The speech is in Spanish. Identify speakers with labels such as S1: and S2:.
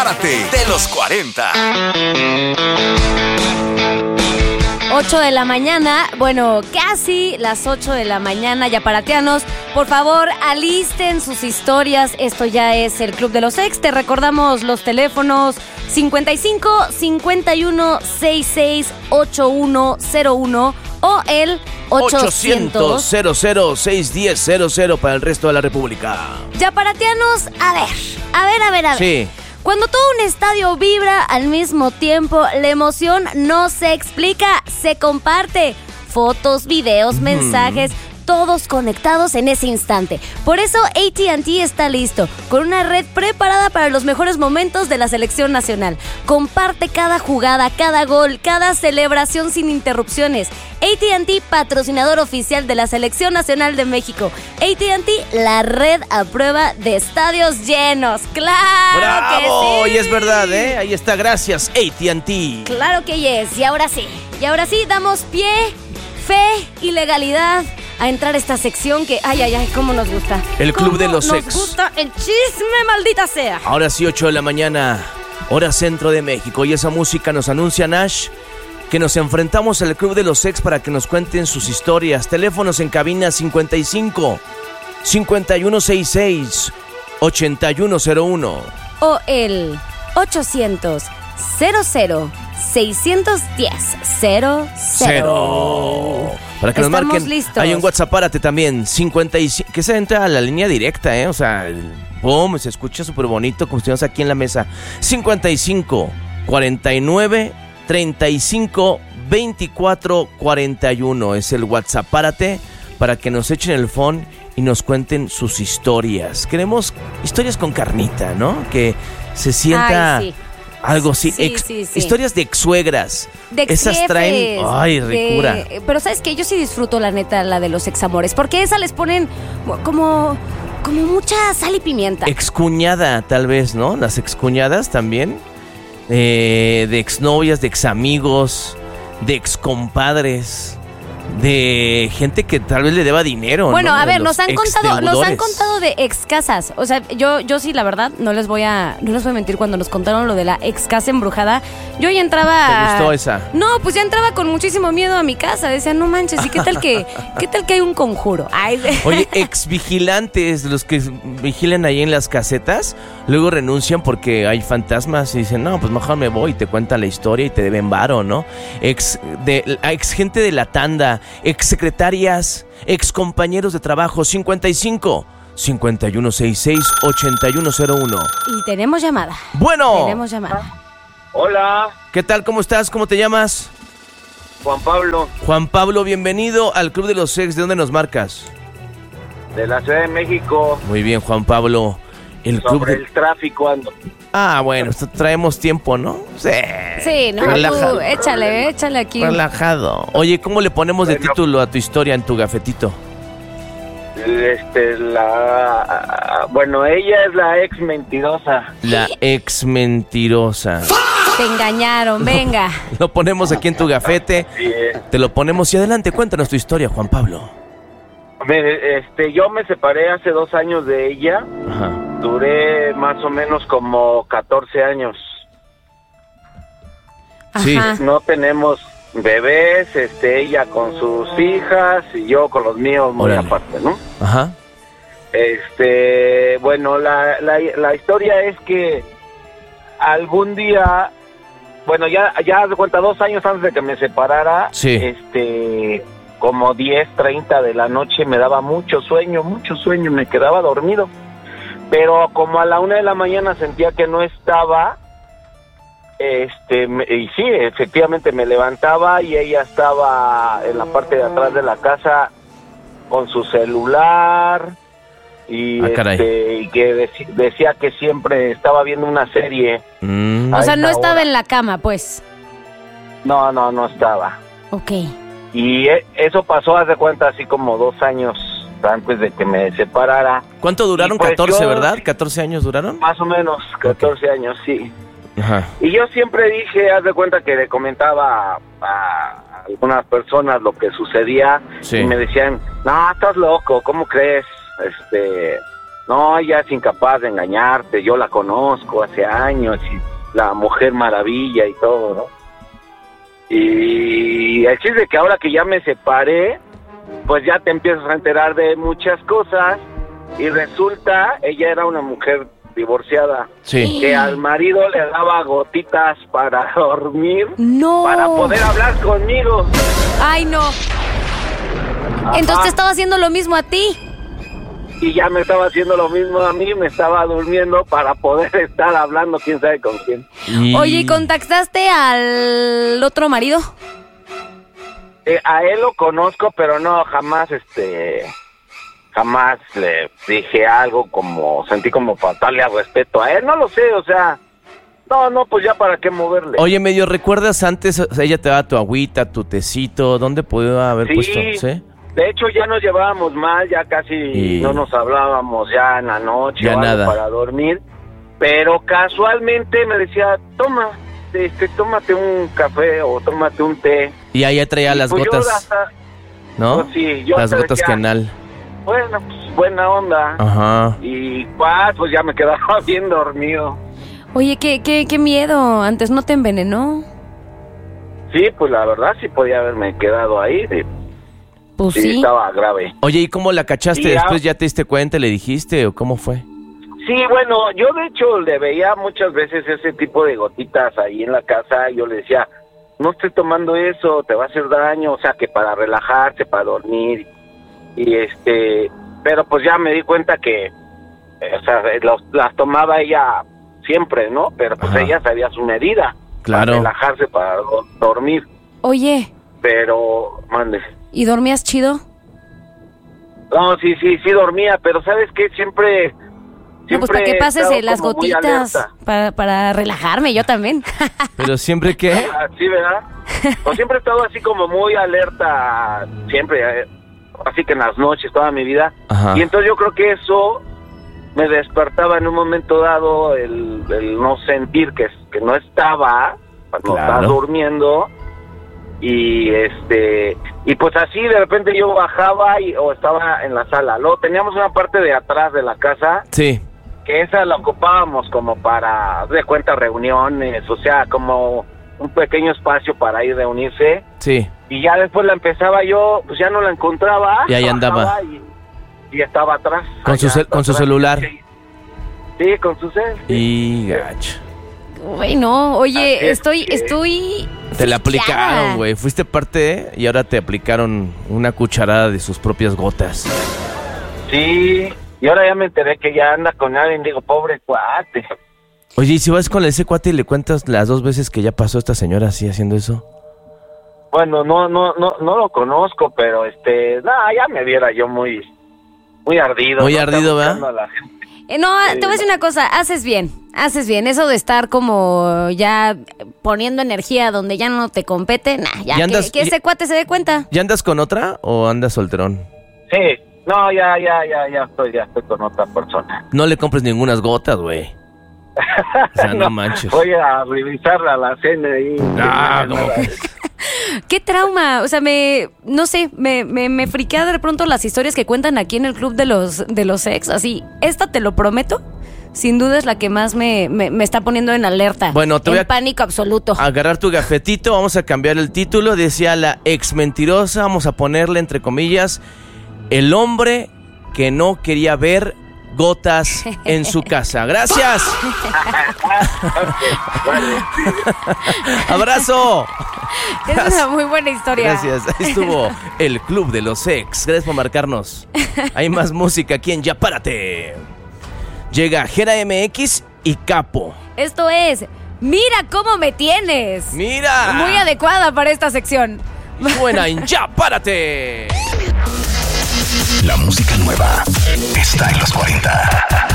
S1: WhatsAppárate de los 40.
S2: 8 de la mañana, bueno, casi las 8 de la mañana, yaparatianos. Por favor, alisten sus historias. Esto ya es el Club de los Ex. Te recordamos los teléfonos 55 51 66 8101 o el 800
S3: 00610 00 para el resto de la República.
S2: Yaparatianos, a ver.
S3: Sí.
S2: Cuando todo un estadio vibra al mismo tiempo, la emoción no se explica, se comparte. Fotos, videos, mensajes, todos conectados en ese instante. Por eso AT&T está listo, con una red preparada para los mejores momentos de la selección nacional. Comparte cada jugada, cada gol, cada celebración sin interrupciones. AT&T, patrocinador oficial de la Selección Nacional de México. AT&T, la red a prueba de estadios llenos. ¡Claro!
S3: ¡Bravo!
S2: Que sí!
S3: Y es verdad, ¿eh? Ahí está, gracias, AT&T.
S2: Claro que yes. Y ahora sí, damos pie, fe y legalidad a entrar a esta sección que, ay, cómo nos gusta.
S3: El Club de los Ex.
S2: Nos gusta el chisme, maldita sea.
S3: Ahora sí, 8 de la mañana, hora centro de México. Y esa música nos anuncia, Nash, que nos enfrentamos al Club de los Ex para que nos cuenten sus historias. Teléfonos en cabina 55 5166 8101
S2: o el 800 610 00.
S3: Para que nos
S2: Estamos
S3: marquen.
S2: listos.
S3: Hay un WhatsAppárate también 55, que se entra a la línea directa, o sea, boom, se escucha súper bonito como si estuvimos aquí en la mesa. 55 49 35 24 41 es el WhatsAppárate para que nos echen el phone y nos cuenten sus historias. Queremos historias con carnita, ¿no? Que se sienta...
S2: Ay, sí.
S3: Algo así,
S2: Sí.
S3: Historias de exsuegras.
S2: De ex
S3: esas traen, ay, ricura.
S2: Pero ¿sabes qué? Yo sí disfruto, la neta, la de los examores, porque esa les ponen como mucha sal y pimienta.
S3: Excuñada, tal vez, ¿no? Las excuñadas también. De exnovias, de examigos, de excompadres, de gente que tal vez le deba dinero.
S2: Bueno,
S3: ¿no?
S2: a ver, nos han
S3: exdeudores.
S2: contado de ex casas. O sea, yo sí, la verdad, no les voy a mentir, cuando nos contaron lo de la ex casa embrujada, yo ya entraba.
S3: ¿Te gustó esa?
S2: No, pues ya entraba con muchísimo miedo a mi casa. Decía, no manches, ¿y qué tal que hay un conjuro? Ay.
S3: Oye, ex vigilantes, los que vigilan ahí en las casetas, luego renuncian porque hay fantasmas y dicen, no, pues mejor me voy, y te cuentan la historia y te deben varo, ¿no? Ex gente de la tanda, ex secretarias, ex compañeros de trabajo. 55 5166 8101.
S2: Y tenemos llamada.
S3: Bueno.
S2: Tenemos llamada.
S4: Hola,
S3: ¿Qué tal? ¿Cómo estás? ¿Cómo te llamas?
S4: Juan Pablo,
S3: Juan Pablo, bienvenido al Club de los Ex. ¿De dónde nos marcas?
S4: de la Ciudad de México.
S3: Muy bien, Juan Pablo. El club
S4: Sobre
S3: de...
S4: el tráfico ando.
S3: Ah, bueno, traemos tiempo, ¿no?
S2: Sí, no,
S3: Relajado.
S2: tú, échale aquí.
S3: Relajado. Oye, ¿cómo le ponemos de
S4: Bueno.
S3: título a tu historia en tu gafetito?
S4: Bueno, ella es la ex mentirosa.
S3: La ex mentirosa.
S2: Te engañaron, venga.
S3: Lo ponemos aquí en tu gafete.
S4: Sí,
S3: Te lo ponemos y adelante, cuéntanos tu historia, Juan Pablo.
S4: yo me separé hace 2 años de ella.
S3: Ajá.
S4: Duré más o menos como 14 años.
S3: Sí.
S2: Ajá.
S4: No tenemos bebés, ella con sus hijas y yo con los míos muy
S3: Órale.
S4: aparte, ¿no?
S3: Ajá.
S4: Bueno, la historia es que algún día, bueno, ya de cuenta, 2 años antes de que me separara,
S3: Sí.
S4: como 10:30 de la noche me daba mucho sueño, me quedaba dormido. Pero como a la 1 de la mañana sentía que no estaba, y sí, efectivamente me levantaba y ella estaba en la parte de atrás de la casa con su celular y,
S3: caray.
S4: y que decía que siempre estaba viendo una serie.
S3: Mm.
S2: O sea,
S4: a
S2: no
S4: esa
S2: estaba
S4: hora.
S2: en la cama, pues.
S4: No estaba.
S2: Ok.
S4: Y eso pasó, haz de cuenta, así como 2 años antes de que me separara.
S3: ¿Cuánto duraron?
S4: Y pues
S3: 14,
S4: yo-
S3: ¿verdad? ¿14 años duraron?
S4: Más o menos, 14 años, sí.
S3: Ajá.
S4: Y yo siempre dije, haz de cuenta que le comentaba a algunas personas lo que sucedía.
S3: Sí.
S4: Y me decían, no, estás loco, ¿cómo crees? no, ella es incapaz de engañarte, yo la conozco hace años, y la Mujer Maravilla y todo, ¿no? Y el chiste es que ahora que ya me separé, pues ya te empiezas a enterar de muchas cosas, y resulta, ella era una mujer divorciada,
S3: Sí.
S4: que al marido le daba gotitas para dormir,
S2: No.
S4: para poder hablar conmigo.
S2: Ay, no. Entonces te estaba haciendo lo mismo a ti.
S4: Y ya me estaba haciendo lo mismo a mí, me estaba durmiendo para poder estar hablando quién sabe con quién.
S2: Oye, ¿y contactaste al otro marido?
S4: A él lo conozco, pero no, jamás jamás le dije algo como, sentí como faltarle al respeto a él, no lo sé, o sea, no, pues ya para qué moverle.
S3: Oye, medio, ¿recuerdas antes, o sea, ella te daba tu agüita, tu tecito? ¿Dónde pudo haber puesto? ¿Sí?
S4: De hecho ya nos llevábamos mal, ya casi no nos hablábamos ya en la noche
S3: Ya
S4: o algo
S3: nada.
S4: para dormir, pero casualmente me decía, tómate un café o tómate un té.
S3: Y ahí traía las
S4: Pues yo
S3: gotas,
S4: hasta-
S3: ¿no?
S4: pues sí, yo
S3: Las
S4: hasta
S3: gotas
S4: decía,
S3: canal.
S4: Bueno, pues buena onda.
S3: Ajá.
S4: Y pues ya me quedaba bien dormido.
S2: Oye, qué miedo. Antes no te envenenó.
S4: Sí, pues la verdad sí podía haberme quedado ahí.
S2: Pues
S4: Sí,
S2: sí.
S4: estaba grave.
S3: Oye, ¿y cómo la cachaste?
S4: Sí,
S3: ¿Después ya te diste cuenta, le dijiste o cómo fue?
S4: Sí, bueno, yo de hecho le veía muchas veces ese tipo de gotitas ahí en la casa. Y yo le decía, no estoy tomando eso, te va a hacer daño. O sea, que para relajarse, para dormir. Y pero pues ya me di cuenta que, o sea, las tomaba ella siempre, ¿no? Pero pues
S3: Ajá.
S4: ella sabía su medida.
S3: Claro.
S4: Para relajarse, para dormir.
S2: Oye,
S4: Pero, mande.
S2: ¿y dormías chido?
S4: No, sí dormía, pero ¿sabes qué? Siempre...
S2: No, pues para que
S4: he
S2: pases
S4: estado
S2: las
S4: como muy
S2: gotitas.
S4: alerta.
S2: Para relajarme, yo también.
S3: Pero siempre que...
S4: Sí, ¿verdad? Pues siempre he estado así como muy alerta, siempre, así que en las noches, toda mi vida.
S3: Ajá.
S4: Y entonces yo creo que eso me despertaba en un momento dado el no sentir que no estaba, cuando
S3: Claro.
S4: estaba durmiendo. Y y pues así de repente yo bajaba o estaba en la sala. Luego teníamos una parte de atrás de la casa
S3: Sí.
S4: que esa la ocupábamos como para, haz de cuenta, reuniones, o sea, como un pequeño espacio para ir reunirse.
S3: Sí.
S4: Y ya después la empezaba yo, pues ya no la encontraba.
S3: Y ahí andaba.
S4: bajaba Y estaba atrás.
S3: Con su
S4: allá
S3: con su
S4: atrás.
S3: celular.
S4: Sí, con su cel. sí.
S3: Y gacho.
S2: Uy, no. Oye,
S4: Así es
S2: estoy...
S3: Te la
S2: friqueada.
S3: aplicaron, güey. Fuiste parte y ahora te aplicaron una cucharada de sus propias gotas.
S4: Sí, y ahora ya me enteré que ya anda con alguien, digo, pobre cuate.
S3: Oye, ¿y si vas con ese cuate y le cuentas las 2 veces que ya pasó esta señora así haciendo eso?
S4: Bueno, no lo conozco, pero ya me viera yo muy ardido.
S3: Muy
S4: ¿no?
S3: ardido, ¿verdad?
S4: Buscando a la gente.
S2: No, te voy a decir una cosa, haces bien. Eso de estar como ya poniendo energía donde ya no te compete,
S3: ¿Y andas-
S2: que ese cuate se dé cuenta.
S3: ¿Ya andas con otra o andas solterón?
S4: Sí, no, ya estoy con otra persona.
S3: No le compres ningunas gotas, güey. O sea, no manches.
S4: Voy a revisar la alacena ahí.
S3: Ah, no.
S2: Qué trauma, o sea, me friquea de pronto las historias que cuentan aquí en el club de los ex, así, esta te lo prometo, sin duda es la que más me está poniendo en alerta.
S3: Bueno, te voy
S2: en
S3: a-
S2: pánico absoluto.
S3: Agarrar tu gafetito, vamos a cambiar el título. Decía la ex mentirosa, vamos a ponerle entre comillas, el hombre que no quería ver gotas en su casa. Gracias. Abrazo.
S2: Es una muy buena historia.
S3: Gracias. Ahí estuvo el Club de los Ex. Gracias por marcarnos. Hay más música aquí en Ya Párate. Llega Jera MX y Capo.
S2: Esto es Mira cómo me tienes.
S3: Mira.
S2: Muy adecuada para esta sección.
S3: Suena en Ya Párate.
S1: La música nueva está en los 40.